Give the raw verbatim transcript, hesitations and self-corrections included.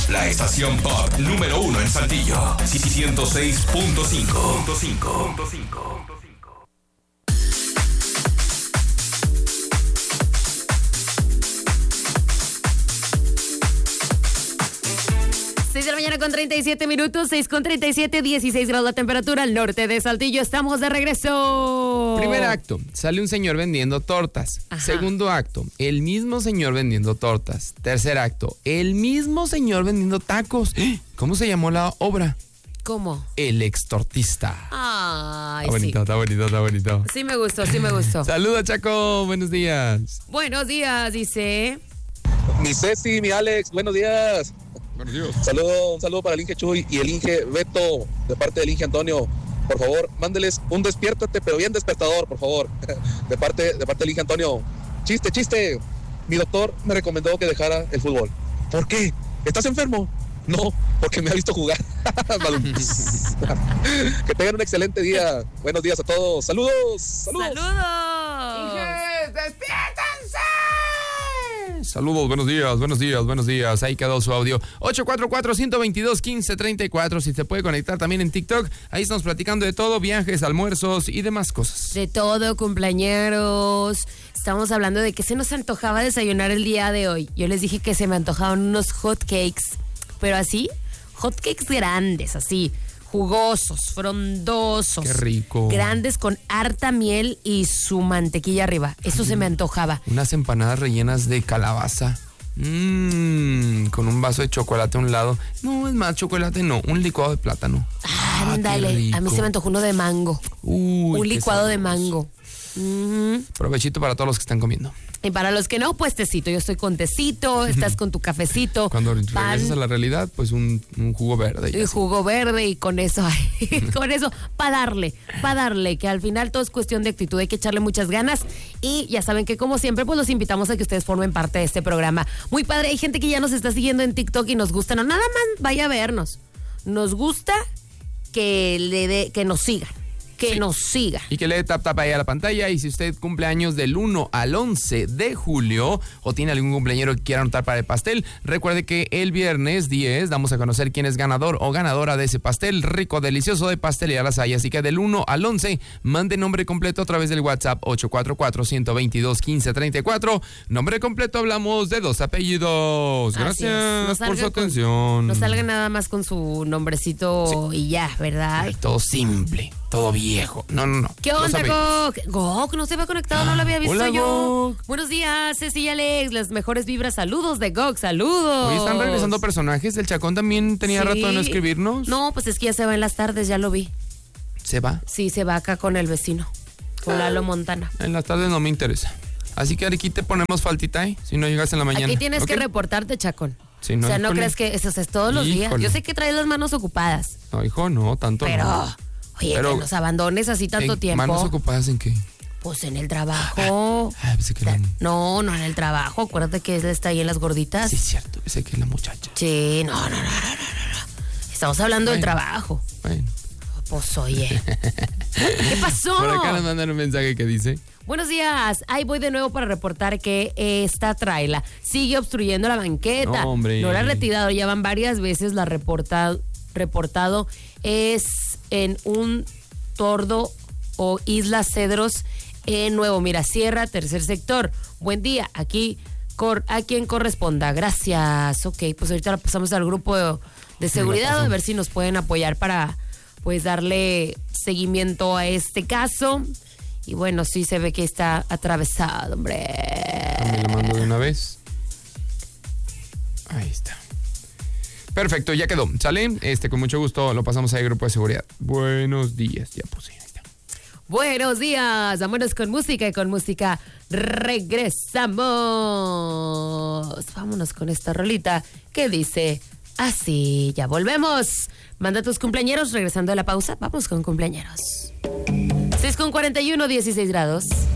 La estación pop número uno en Saltillo. ciento seis punto cinco. seis de la mañana con treinta y siete minutos, seis con treinta y siete, dieciséis grados la temperatura al norte de Saltillo. Estamos de regreso. Primer acto, sale un señor vendiendo tortas. Ajá. Segundo acto, el mismo señor vendiendo tortas. Tercer acto, el mismo señor vendiendo tacos. ¿Cómo se llamó la obra? ¿Cómo? El extortista. Ay, Está bonito, sí. está bonito, está bonito. Sí me gustó, sí me gustó. Saluda, Chaco, buenos días. Buenos días, dice. Mi Ceci, mi Alex, buenos días. Buenos días. Saludo, un saludo para el Inge Chuy y el Inge Beto, de parte del Inge Antonio. Por favor, mándeles un despiértate, pero bien despertador, por favor. De parte, de parte del Inge Antonio. Chiste, chiste. Mi doctor me recomendó que dejara el fútbol. ¿Por qué? ¿Estás enfermo? No, porque me ha visto jugar. Que tengan un excelente día. Buenos días a todos. Saludos. Saludos. ¡Saludos! ¡Despiértense! Saludos, buenos días, buenos días, buenos días. Ahí quedó su audio. ocho cuatro cuatro, uno dos dos, uno cinco tres cuatro. Si se puede conectar también en TikTok. Ahí estamos platicando de todo, viajes, almuerzos y demás cosas. De todo, cumpleañeros. Estamos hablando de que se nos antojaba desayunar el día de hoy. Yo les dije que se me antojaban unos hot cakes, pero así, hot cakes grandes, así, jugosos, frondosos. Qué rico. Grandes con harta miel y su mantequilla arriba. Eso se me antojaba. Unas empanadas rellenas de calabaza. Mmm, con un vaso de chocolate a un lado. No, es más, chocolate no, un licuado de plátano. Ah, Ándale, qué rico. a mí se me antojó uno de mango. Uy, un qué licuado de sabroso. mango. Ujú. Provechito para todos los que están comiendo. Y para los que no, pues tecito. Yo estoy con tecito, estás con tu cafecito. Cuando pan, regresas a la realidad, pues un, un jugo verde. y jugo verde y con eso, con eso, para darle, para darle, que al final todo es cuestión de actitud, hay que echarle muchas ganas y ya saben que como siempre, pues los invitamos a que ustedes formen parte de este programa. Muy padre, hay gente que ya nos está siguiendo en TikTok y nos gusta, no, nada más vaya a vernos, nos gusta que le dé, que nos sigan. Que Sí. nos siga. Y que le dé tap tap ahí a la pantalla. Y si usted cumple años del uno al once de julio o tiene algún cumpleañero que quiera anotar para el pastel, recuerde que el viernes diez damos a conocer quién es ganador o ganadora de ese pastel rico, delicioso de Pastelería Las Hayas. Así que del uno al once, mande nombre completo a través del WhatsApp ocho cuatro cuatro, uno dos dos, uno cinco tres cuatro. Nombre completo, hablamos de dos apellidos. Así es. No Gracias por salga su con- atención. No salga nada más con su nombrecito y ya, ¿verdad? Ay, todo simple, todo viejo. No, no, no. ¿Qué Los onda, apellidos. Gok? Gok, no se había conectado, no lo había visto Hola, yo. Gok. Buenos días, Ceci y Alex, las mejores vibras, saludos de Gok, saludos. Hoy están regresando personajes. El Chacón también tenía Sí. rato de no escribirnos. No, pues es que ya se va en las tardes, ya lo vi. Se va. Sí, se va acá con el vecino, con Lalo Montana. En las tardes no me interesa. Así que aquí te ponemos faltita, ¿eh? Si no llegas en la mañana. Aquí tienes ¿ok? que reportarte, Chacón. Sí, o sea, no híjole. crees que eso es todos los días. Híjole. Yo sé que traes las manos ocupadas, No, hijo, no, tanto pero, no. oye, Pero, que nos abandones así tanto ¿En tiempo. ¿Manos ocupadas en qué? Pues en el trabajo. Ah, pensé que la... No, no en el trabajo. Acuérdate que él está ahí en las gorditas. Sí, es cierto. Pensé que es la muchacha. Sí, no, no, no, no, no, no. Estamos hablando del Bueno. trabajo. Bueno. Pues oye. ¿Qué pasó? Por acá nos mandan un mensaje que dice... Buenos días. Ahí voy de nuevo para reportar que esta traila sigue obstruyendo la banqueta. No, hombre. No la ha retirado, ya van varias veces la reporta, reportado. Es en un tordo o Isla Cedros en Nuevo Mirasierra, tercer sector. Buen día. Aquí cor, a quien corresponda. Gracias. Ok, pues ahorita la pasamos al grupo de, de seguridad a ver si nos pueden apoyar para pues darle seguimiento a este caso. Y bueno, sí se ve que está atravesado, hombre. Me lo mando de una vez. Ahí está. Perfecto, ya quedó. ¿Sale? Este, con mucho gusto lo pasamos ahí al grupo de seguridad. Buenos días, ya puse. Ahí está. Buenos días, vámonos con música y con música regresamos. Vámonos con esta rolita que dice así. Ya volvemos. Manda tus cumpleañeros regresando de la pausa. Vamos con cumpleañeros. seis con cuarenta y uno, dieciséis grados.